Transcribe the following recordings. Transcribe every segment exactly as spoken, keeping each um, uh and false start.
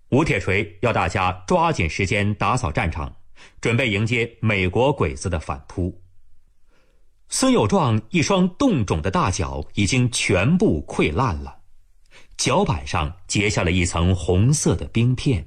吴铁锤要大家抓紧时间打扫战场，准备迎接美国鬼子的反扑。孙有壮一双冻肿的大脚已经全部溃烂了，脚板上结下了一层红色的冰片。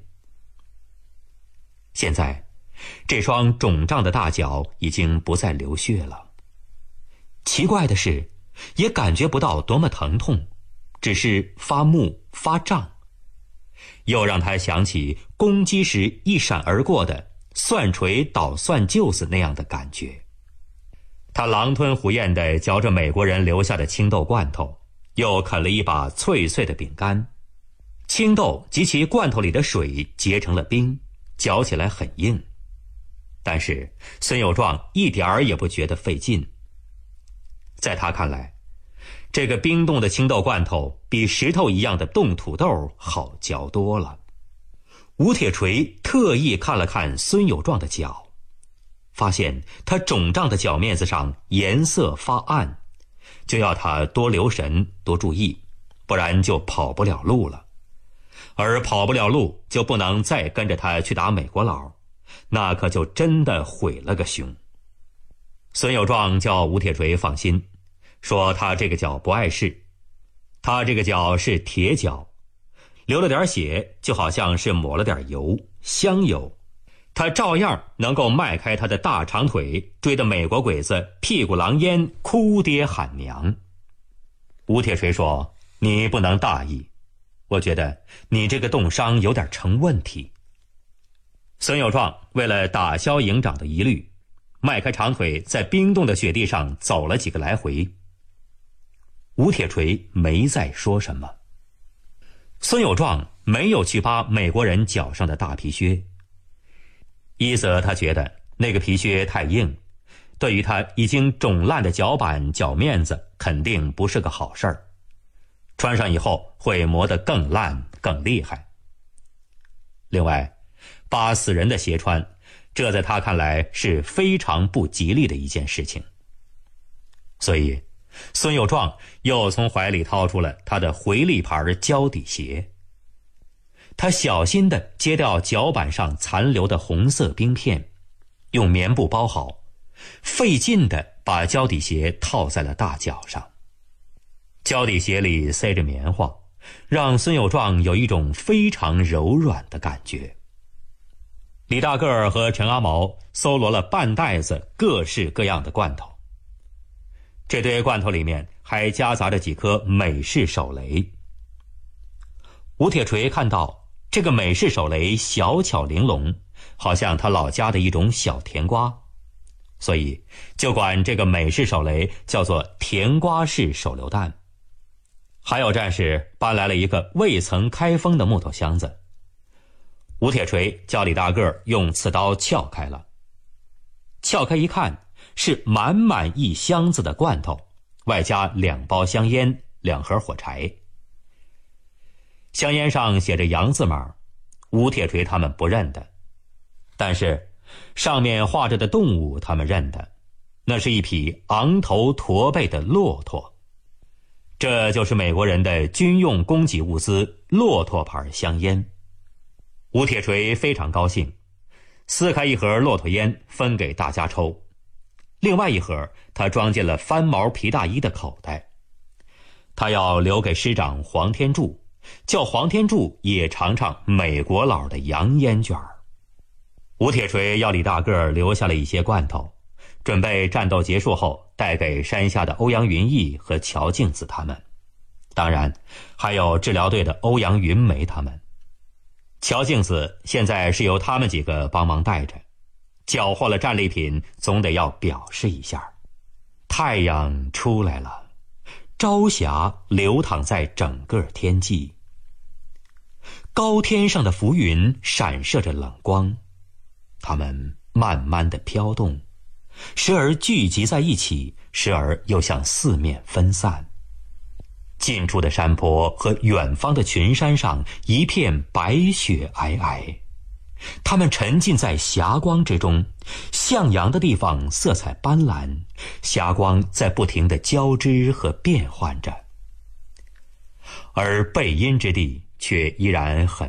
现在这双肿胀的大脚已经不再流血了，奇怪的是也感觉不到多么疼痛，只是发木发胀，又让他想起攻击时一闪而过的蒜锤捣蒜臼子那样的感觉。他狼吞虎咽地嚼着美国人留下的青豆罐头，又啃了一把脆脆的饼干。青豆及其罐头里的水结成了冰，嚼起来很硬，但是孙有壮一点儿也不觉得费劲。在他看来，这个冰冻的青豆罐头比石头一样的冻土豆好嚼多了。吴铁锤特意看了看孙有壮的脚，发现他肿胀的脚面子上颜色发暗，就要他多留神多注意，不然就跑不了路了。而跑不了路就不能再跟着他去打美国佬，那可就真的毁了个熊。孙有壮叫吴铁锤放心，说他这个脚不碍事，他这个脚是铁脚，流了点血就好像是抹了点油，香油，他照样能够迈开他的大长腿，追得美国鬼子屁股狼烟，哭爹喊娘。吴铁锤说，你不能大意，我觉得你这个冻伤有点成问题。孙有壮为了打消营长的疑虑，迈开长腿在冰冻的雪地上走了几个来回。吴铁锤没再说什么。孙有壮没有去扒美国人脚上的大皮靴，一则他觉得那个皮靴太硬，对于他已经肿烂的脚板脚面子肯定不是个好事儿，穿上以后会磨得更烂更厉害。另外，扒死人的鞋穿，这在他看来是非常不吉利的一件事情。所以孙有壮又从怀里掏出了他的回力牌胶底鞋，他小心地揭掉脚板上残留的红色冰片，用棉布包好，费劲地把胶底鞋套在了大脚上。胶底鞋里塞着棉花，让孙有壮有一种非常柔软的感觉。李大个儿和陈阿毛搜罗了半袋子各式各样的罐头，这堆罐头里面还夹杂着几颗美式手雷。吴铁锤看到这个美式手雷小巧玲珑，好像他老家的一种小甜瓜，所以就管这个美式手雷叫做甜瓜式手榴弹。还有战士搬来了一个未曾开封的木头箱子，吴铁锤叫李大个儿用刺刀撬开了。撬开一看，是满满一箱子的罐头，外加两包香烟，两盒火柴。香烟上写着洋字码，吴铁锤他们不认得，但是上面画着的动物他们认得，那是一匹昂头驼背的骆驼。这就是美国人的军用供给物资骆驼牌香烟。吴铁锤非常高兴，撕开一盒骆驼烟分给大家抽，另外一盒他装进了翻毛皮大衣的口袋，他要留给师长黄天柱，叫黄天柱也尝尝美国佬的洋烟卷儿。吴铁锤要李大个儿留下了一些罐头，准备战斗结束后带给山下的欧阳云逸和乔静子他们，当然还有治疗队的欧阳云梅他们。乔静子现在是由他们几个帮忙带着，缴获了战利品总得要表示一下。太阳出来了，朝霞流淌在整个天际，高天上的浮云闪射着冷光，它们慢慢地飘动，时而聚集在一起，时而又向四面分散。近处的山坡和远方的群山上一片白雪皑皑，它们沉浸在霞光之中，向阳的地方色彩斑斓，霞光在不停地交织和变换着，而背阴之地却依然很